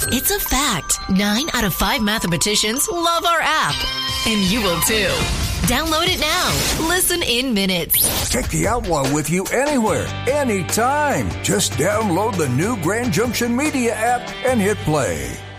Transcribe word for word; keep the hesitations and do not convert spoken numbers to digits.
Kids, it's a fact. Nine out of five mathematicians love our app. And you will too. Download it now. Listen in minutes. Take the Outlaw with you anywhere, anytime. Just download the new Grand Junction Media app and hit play.